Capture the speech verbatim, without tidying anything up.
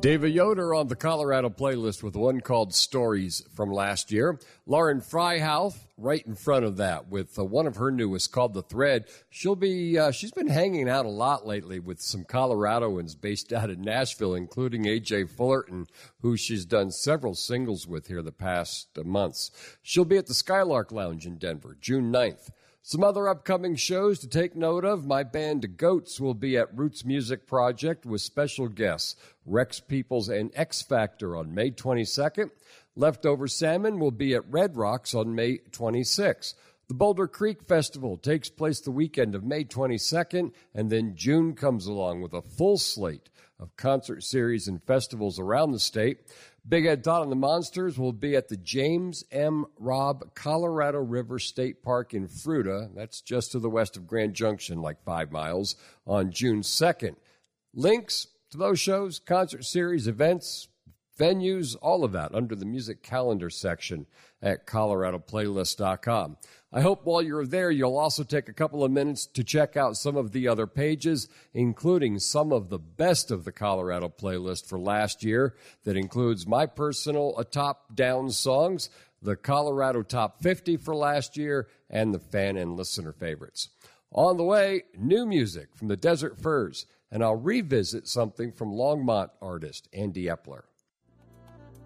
David Yoder on the Colorado playlist with one called Stories from last year. Lauren Freihouse right in front of that with uh, one of her newest called The Thread. She'll be, uh, she's been hanging out a lot lately with some Coloradoans based out in Nashville, including A J Fullerton, who she's done several singles with here the past uh, months. She'll be at the Skylark Lounge in Denver, June ninth. Some other upcoming shows to take note of. My band, The Goats, will be at Roots Music Project with special guests Rex Peoples and X Factor on May twenty-second. Leftover Salmon will be at Red Rocks on May twenty-sixth. The Boulder Creek Festival takes place the weekend of May twenty-second, and then June comes along with a full slate of concert series and festivals around the state. Big Ed Todd and the Monsters will be at the James M. Robb Colorado River State Park in Fruita. That's just to the west of Grand Junction, like five miles, on June second. Links to those shows, concert series, events, venues, all of that under the music calendar section at colorado playlist dot com. I hope while you're there, you'll also take a couple of minutes to check out some of the other pages, including some of the best of the Colorado playlist for last year. That includes my personal uh, top-down songs, the Colorado Top fifty for last year, and the fan and listener favorites. On the way, new music from the Desert Furs, and I'll revisit something from Longmont artist Andy Epler.